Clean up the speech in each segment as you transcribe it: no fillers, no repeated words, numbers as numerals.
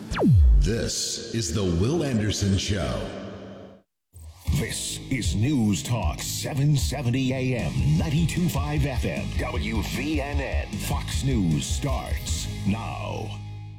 This is the Will Anderson Show. This is News Talk 770 AM, 92.5 FM, WVNN. Fox News starts now.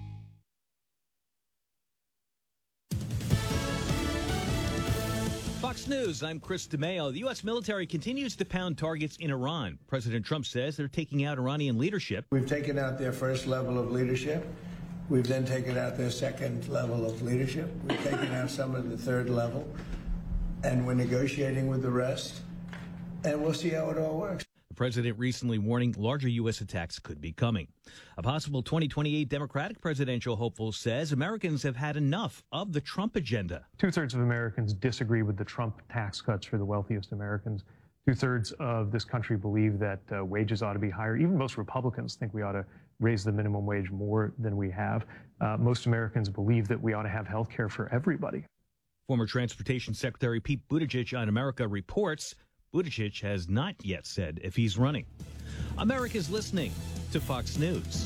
Fox News, I'm Chris DeMeo. The U.S. military continues to pound targets in Iran. President Trump says they're taking out Iranian leadership. We've taken out their first level of leadership. We've then taken out their second level of leadership. We've taken out some of the third level. And we're negotiating with the rest. And we'll see how it all works. The president recently warning larger U.S. attacks could be coming. A possible 2028 Democratic presidential hopeful says Americans have had enough of the Trump agenda. 2/3 of Americans disagree with the Trump tax cuts for the wealthiest Americans. 2/3 of this country believe that wages ought to be higher. Even most Republicans think we ought to raise the minimum wage more than we have. Most Americans believe that we ought to have health care for everybody. Former Transportation Secretary Pete Buttigieg on America reports Buttigieg has not yet said if he's running. America's listening to Fox News.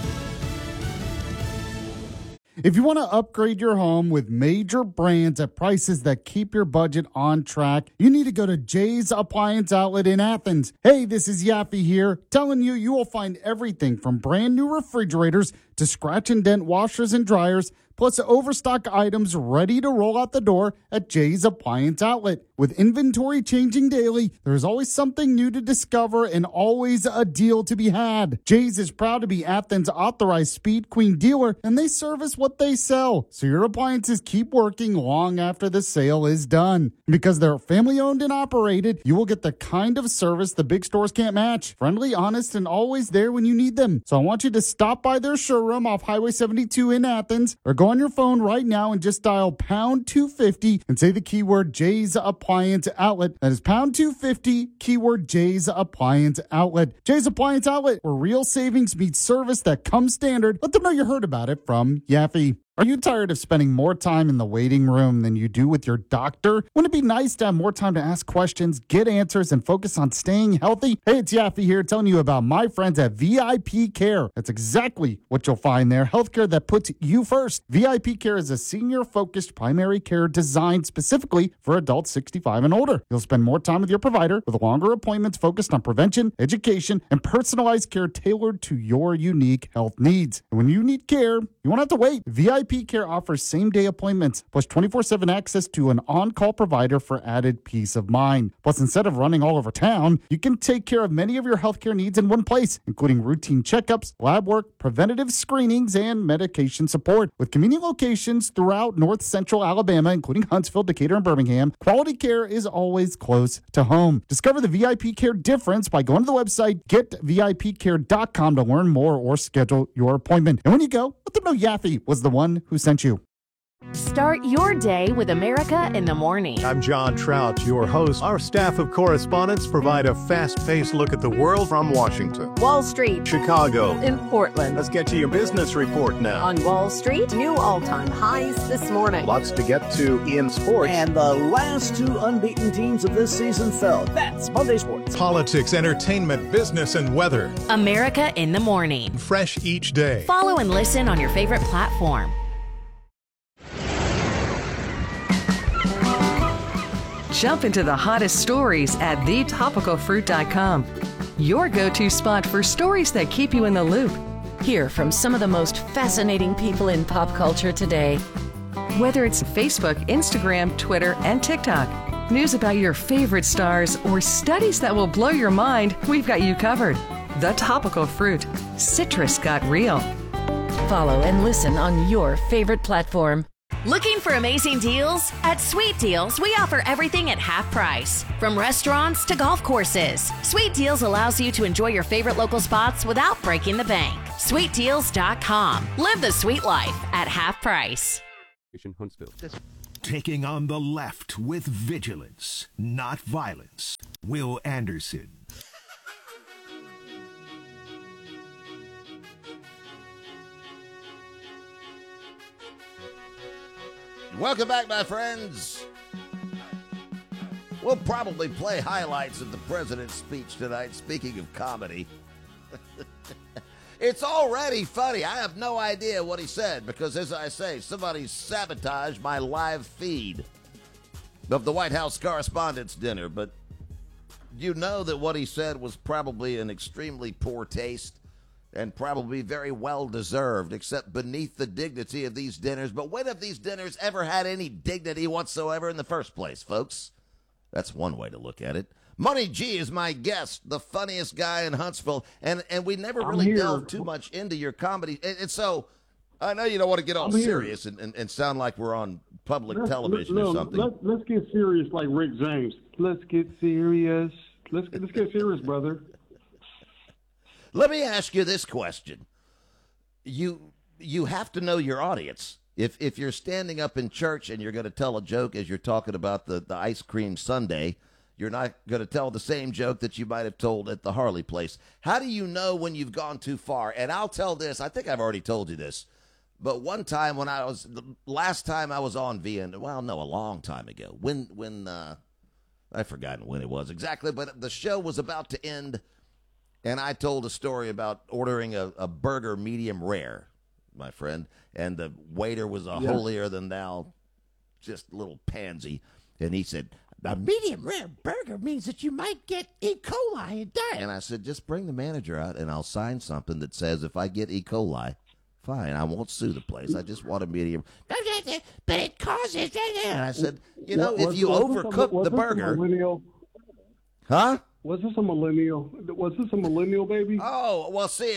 If you want to upgrade your home with major brands at prices that keep your budget on track, you need to go to Jay's Appliance Outlet in Athens. Hey, this is Yaffe here, telling you you will find everything from brand new refrigerators to scratch and dent washers and dryers, plus overstock items ready to roll out the door at Jay's Appliance Outlet. With inventory changing daily, there's always something new to discover and always a deal to be had. Jay's is proud to be Athens' authorized Speed Queen dealer, and they service what they sell, so your appliances keep working long after the sale is done. Because they're family owned and operated, you will get the kind of service the big stores can't match. Friendly, honest, and always there when you need them. So I want you to stop by their showroom off Highway 72 in Athens, or go on your phone right now and just dial pound 250 and say the keyword Jay's Appliance Outlet. That is pound 250, keyword Jay's Appliance Outlet. Jay's Appliance Outlet, where real savings meets service that comes standard. Let them know you heard about it from Yaffe. Are you tired of spending more time in the waiting room than you do with your doctor? Wouldn't it be nice to have more time to ask questions, get answers, and focus on staying healthy? Hey, it's Yaffe here telling you about my friends at VIP Care. That's exactly what you'll find there. Healthcare that puts you first. VIP Care is a senior-focused primary care designed specifically for adults 65 and older. You'll spend more time with your provider with longer appointments focused on prevention, education, and personalized care tailored to your unique health needs. And when you need care, you won't have to wait. VIP Care offers same-day appointments, plus 24/7 access to an on-call provider for added peace of mind. Plus, instead of running all over town, you can take care of many of your healthcare needs in one place, including routine checkups, lab work, preventative screenings, and medication support. With convenient locations throughout North Central Alabama, including Huntsville, Decatur, and Birmingham, quality care is always close to home. Discover the VIP Care difference by going to the website getvipcare.com to learn more or schedule your appointment. And when you go, let them know Yaffe was the one who sent you. Start your day with America in the Morning. I'm John Trout, your host. Our staff of correspondents provide a fast-paced look at the world from Washington, Wall Street, Chicago, in Portland. Let's get to your business report now. On Wall Street, new all-time highs this morning. Lots to get to in sports. And the last two unbeaten teams of this season fell. That's Monday Sports. Politics, entertainment, business, and weather. America in the Morning. Fresh each day. Follow and listen on your favorite platform. Jump into the hottest stories at thetopicalfruit.com. Your go-to spot for stories that keep you in the loop. Hear from some of the most fascinating people in pop culture today. Whether it's Facebook, Instagram, Twitter, and TikTok, news about your favorite stars, or studies that will blow your mind, we've got you covered. The Topical Fruit. Citrus got real. Follow and listen on your favorite platform. Looking for amazing deals? At Sweet Deals, we offer everything at half price. From restaurants to golf courses, Sweet Deals allows you to enjoy your favorite local spots without breaking the bank. SweetDeals.com. Live the sweet life at half price. Taking on the left with vigilance, not violence. Will Anderson. Welcome back, my friends. We'll probably play highlights of the president's speech tonight, speaking of comedy. It's already funny. I have no idea what he said because, as I say, somebody sabotaged my live feed of the White House Correspondents' Dinner. But you know that what he said was probably in extremely poor taste and probably very well-deserved, except beneath the dignity of these dinners. But when have these dinners ever had any dignity whatsoever in the first place, folks? That's one way to look at it. Money G is my guest, the funniest guy in Huntsville, and we never really delved too much into your comedy. And so I know you don't want to get all serious and sound like we're on public television or something. Let's get serious like Rick James. Let's get serious. Let's get serious, brother. Let me ask you this question. You have to know your audience. If you're standing up in church and you're going to tell a joke as you're talking about the ice cream sundae, you're not going to tell the same joke that you might have told at the Harley place. How do you know when you've gone too far? And I'll tell this. I think I've already told you this. But one time the last time I was on VN, well, no, a long time ago, when I've forgotten when it was exactly, but the show was about to end, and I told a story about ordering a burger medium rare, my friend, and the waiter was a holier-than-thou, just little pansy, and he said, a medium rare burger means that you might get E. coli and die. And I said, just bring the manager out, and I'll sign something that says if I get E. coli, fine, I won't sue the place. I just want a medium. But it causes. And I said, if you overcook the burger. Huh? Was this a millennial? Was this a millennial baby? Oh, well, see,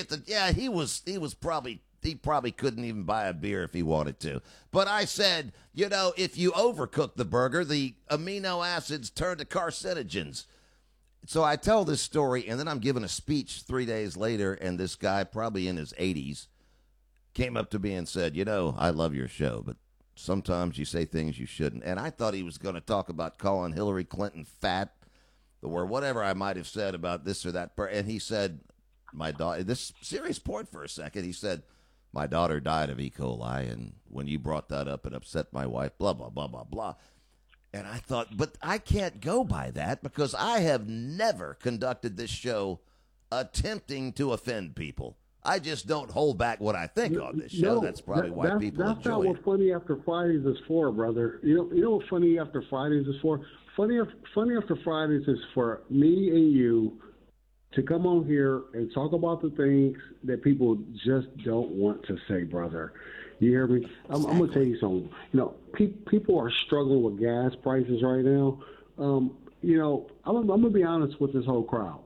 he probably couldn't even buy a beer if he wanted to. But I said, if you overcook the burger, the amino acids turn to carcinogens. So I tell this story, and then I'm giving a speech 3 days later, and this guy, probably in his 80s, came up to me and said, I love your show, but sometimes you say things you shouldn't. And I thought he was going to talk about calling Hillary Clinton fat or whatever I might have said about this or that. And he said, my daughter, this serious point for a second, he said, my daughter died of E. coli, and when you brought that up, it upset my wife, blah, blah, blah, blah, blah. And I thought, but I can't go by that because I have never conducted this show attempting to offend people. I just don't hold back what I think on this show. That's probably why people enjoy it. That's not what Funny After Fridays is for, brother. You know what Funny After Fridays is for? Funny After Fridays is for me and you to come on here and talk about the things that people just don't want to say, brother. You hear me? I'm going to tell you something. People are struggling with gas prices right now. I'm going to be honest with this whole crowd.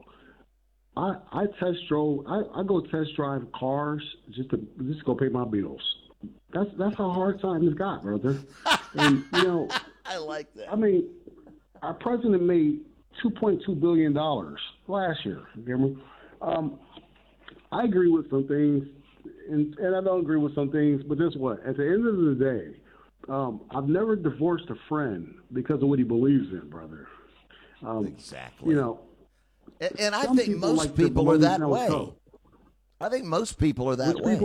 I go test drive cars just to go pay my bills. That's how hard times got, brother. And I like that. I mean, our president made $2.2 billion last year. You hear me? I agree with some things, and I don't agree with some things. But guess what? At the end of the day, I've never divorced a friend because of what he believes in, brother. Exactly. And I think most people are that way. I think most people are that way.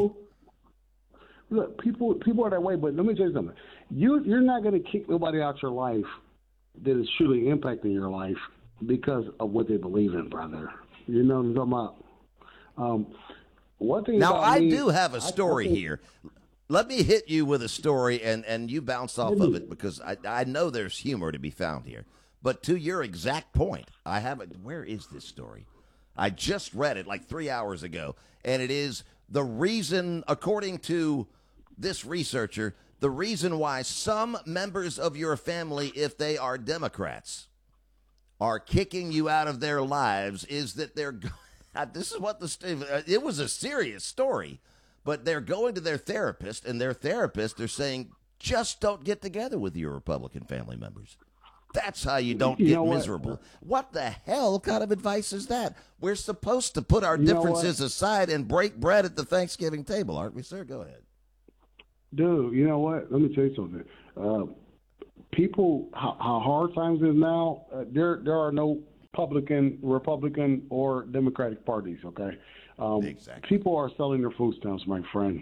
Look, people are that way, but let me tell you something. You're not going to kick nobody out your life that is truly impacting your life because of what they believe in, brother. You know what I'm talking about? One thing now, I do have a story here. Let me hit you with a story, and you bounce off of it because I know there's humor to be found here. But to your exact point, I haven't. Where is this story? I just read it like 3 hours ago, and it is the reason, according to this researcher, the reason why some members of your family, if they are Democrats, are kicking you out of their lives is that they're. This is what it was a serious story, but they're going to their therapist, and their therapist are saying, just don't get together with your Republican family members. That's how you don't get miserable. What the hell kind of advice is that? We're supposed to put our differences aside and break bread at the Thanksgiving table, aren't we, sir? Go ahead. Dude, you know what? Let me tell you something. People, how hard times is now, there are no Republican, or Democratic parties, okay? Exactly. People are selling their food stamps, my friend.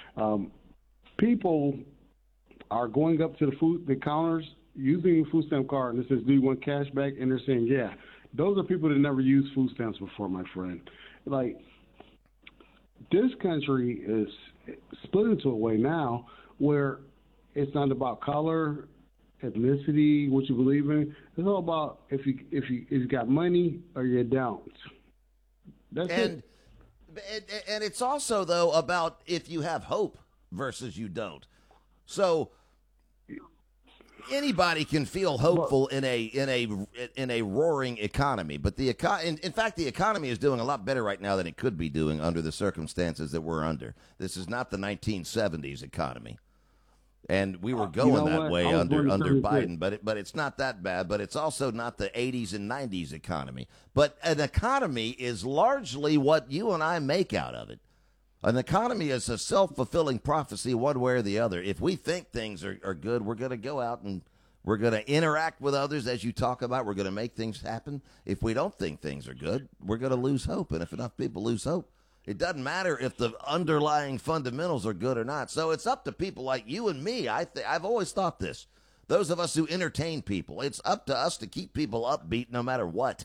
People are going up to the counters, using a food stamp card, and it says, do you want cash back? And they're saying, yeah. Those are people that never used food stamps before, my friend. Like, this country is split into a way now where it's not about color, ethnicity, what you believe in. It's all about if you got money or you don't. That's it. And it's also, though, about if you have hope versus you don't. So anybody can feel hopeful in a roaring economy, but in fact, the economy is doing a lot better right now than it could be doing under the circumstances that we're under. This is not the 1970s economy, and we were going that way under Biden. But it's not that bad. But it's also not the 80s and 90s economy. But an economy is largely what you and I make out of it. An economy is a self-fulfilling prophecy one way or the other. If we think things are good, we're going to go out and we're going to interact with others, as you talk about. We're going to make things happen. If we don't think things are good, we're going to lose hope. And if enough people lose hope, it doesn't matter if the underlying fundamentals are good or not. So it's up to people like you and me. I've always thought this. Those of us who entertain people, it's up to us to keep people upbeat no matter what.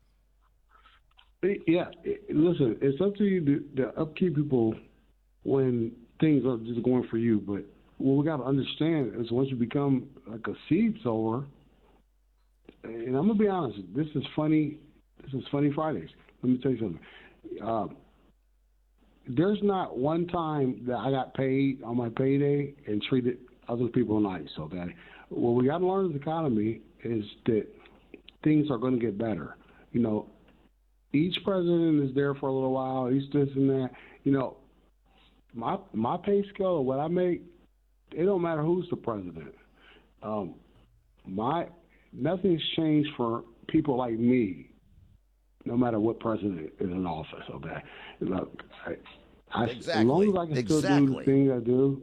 Yeah, listen, it's up to you to upkeep people when things are just going for you. But what we got to understand is once you become like a seed sower, and I'm going to be honest, this is funny Fridays. Let me tell you something. There's not one time that I got paid on my payday and treated other people nice, okay? What we got to learn in the economy is that things are going to get better. You know, each president is there for a little while, each this and that. You know, my pay scale or what I make, it don't matter who's the president. Nothing's changed for people like me, no matter what president is in office, okay? Look, as long as I can still do the things I do,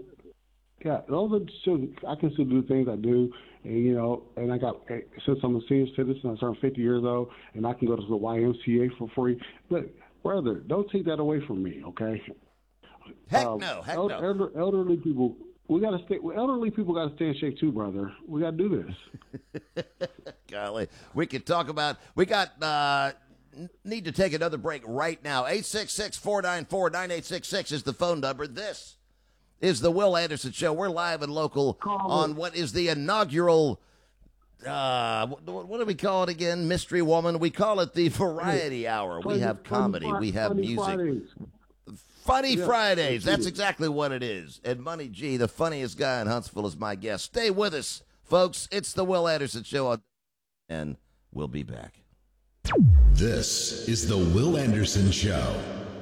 I can still do the things I do. And, you know, and since I'm a senior citizen, I turned 50 years old, and I can go to the YMCA for free. Look, brother, don't take that away from me, okay? Heck no. Elderly people, elderly people got to stay in shape too, brother. We got to do this. Golly, we could talk about. We got. Need to take another break right now. 866-494-9866 is the phone number. This is the Will Anderson Show. We're live and local on what is the inaugural, what do we call it again? Mystery Woman. We call it the Variety Hour. We have comedy. We have music. Fridays. Funny Fridays. That's exactly what it is. And Money G, the funniest guy in Huntsville, is my guest. Stay with us, folks. It's the Will Anderson Show, and we'll be back. This is the Will Anderson Show.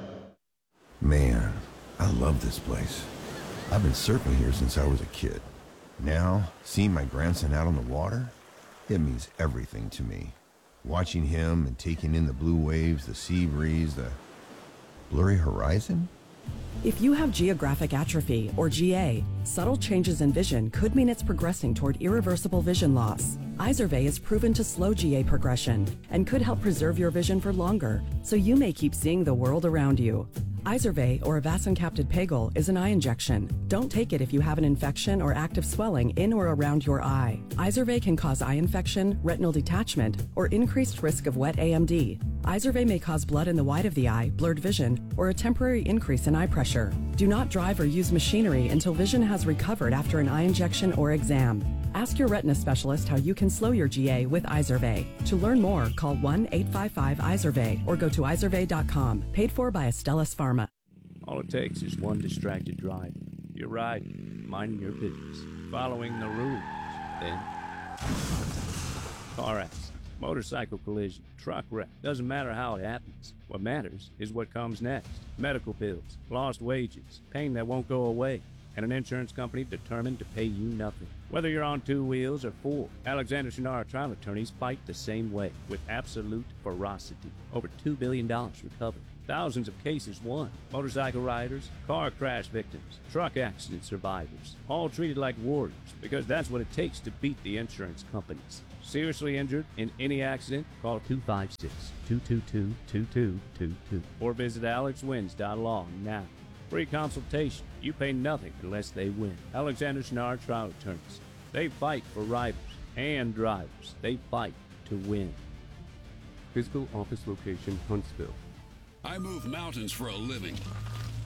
Man, I love this place. I've been surfing here since I was a kid. Now, seeing my grandson out on the water, it means everything to me. Watching him and taking in the blue waves, the sea breeze, the blurry horizon. If you have geographic atrophy, or GA, subtle changes in vision could mean it's progressing toward irreversible vision loss. Izervay is proven to slow GA progression and could help preserve your vision for longer, so you may keep seeing the world around you. Izervay, or avacincaptad pegol, is an eye injection. Don't take it if you have an infection or active swelling in or around your eye. Izervay can cause eye infection, retinal detachment, or increased risk of wet AMD. Izervay may cause blood in the white of the eye, blurred vision, or a temporary increase in eye pressure. Do not drive or use machinery until vision has recovered after an eye injection or exam. Ask your retina specialist how you can slow your GA with Izervay. To learn more, call 1-855-IZERVAY or go to izervay.com. Paid for by Astellas Pharma. All it takes is one distracted driver. You're riding, minding your business, following the rules. Then, car accident, motorcycle collision, truck wreck. Doesn't matter how it happens. What matters is what comes next. Medical bills, lost wages, pain that won't go away, and an insurance company determined to pay you nothing. Whether you're on 2 wheels or 4, Alexander Shinara trial attorneys fight the same way with absolute ferocity. Over $2 billion recovered. Thousands of cases won. Motorcycle riders, car crash victims, truck accident survivors, all treated like warriors because that's what it takes to beat the insurance companies. Seriously injured in any accident? Call 256-222-2222 or visit alexwins.law now. Free consultation. You pay nothing unless they win. Alexander Shinara Trial Attorneys. They fight for riders and drivers. They fight to win. Physical office location, Huntsville. I move mountains for a living.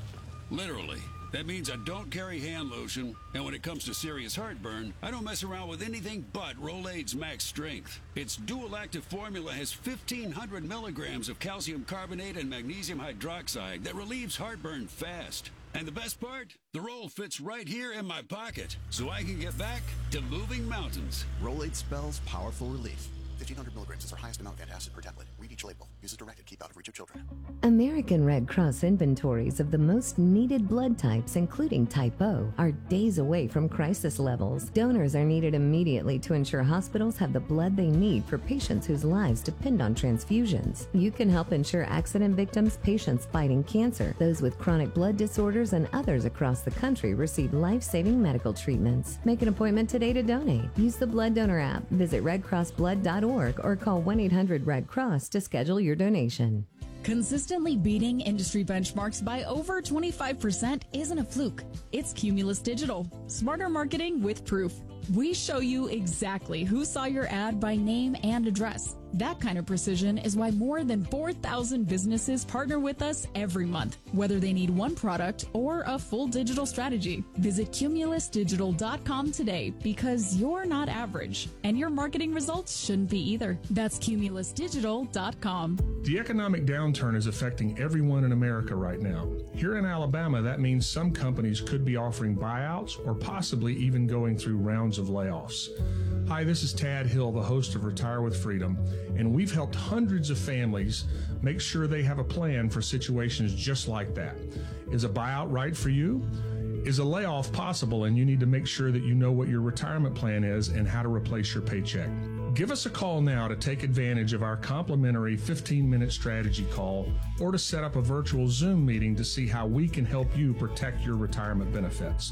Literally. That means I don't carry hand lotion, and when it comes to serious heartburn, I don't mess around with anything but Rolaids Max Strength. Its dual-active formula has 1,500 milligrams of calcium carbonate and magnesium hydroxide that relieves heartburn fast. And the best part? The roll fits right here in my pocket, so I can get back to moving mountains. Rolaids spells powerful relief. 1,500 milligrams is our highest amount of antacid per tablet. Read each label. Use as directed. Keep out of reach of children. American Red Cross inventories of the most needed blood types, including type O, are days away from crisis levels. Donors are needed immediately to ensure hospitals have the blood they need for patients whose lives depend on transfusions. You can help ensure accident victims, patients fighting cancer, those with chronic blood disorders, and others across the country receive life-saving medical treatments. Make an appointment today to donate. Use the Blood Donor app, visit redcrossblood.org, or call 1-800-RED-CROSS to schedule your donation. Consistently beating industry benchmarks by over 25% isn't a fluke. It's Cumulus Digital. Smarter marketing with proof. We show you exactly who saw your ad by name and address. That kind of precision is why more than 4,000 businesses partner with us every month, whether they need one product or a full digital strategy. Visit cumulusdigital.com today, because you're not average, and your marketing results shouldn't be either. That's cumulusdigital.com. The economic downturn is affecting everyone in America right now. Here in Alabama, that means some companies could be offering buyouts or possibly even going through rounds of layoffs. Hi, this is Tad Hill, the host of Retire with Freedom, and we've helped hundreds of families make sure they have a plan for situations just like that. Is a buyout right for you? Is a layoff possible, and you need to make sure that you know what your retirement plan is and how to replace your paycheck? Give us a call now to take advantage of our complimentary 15-minute strategy call, or to set up a virtual Zoom meeting to see how we can help you protect your retirement benefits.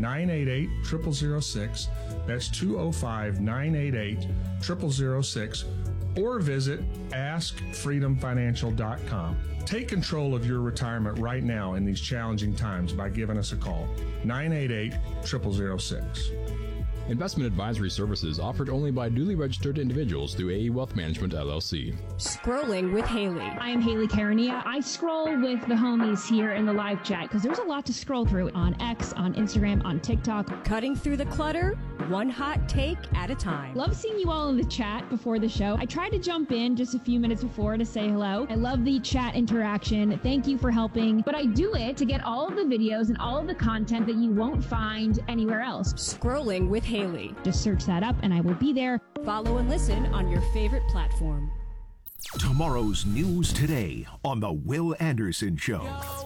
988-0006, that's 205-988-0006, or visit AskFreedomFinancial.com. Take control of your retirement right now in these challenging times by giving us a call. 988-0006. Investment advisory services offered only by duly registered individuals through AE Wealth Management, LLC. Scrolling with Haley. I am Haley Carania. I scroll with the homies here in the live chat because there's a lot to scroll through on X, on Instagram, on TikTok. Cutting through the clutter, one hot take at a time. Love seeing you all in the chat before the show. I tried to jump in just a few minutes before to say hello. I love the chat interaction. Thank you for helping. But I do it to get all of the videos and all of the content that you won't find anywhere else. Scrolling with Haley. Just search that up and I will be there. Follow and listen on your favorite platform. Tomorrow's news today on The Will Anderson Show.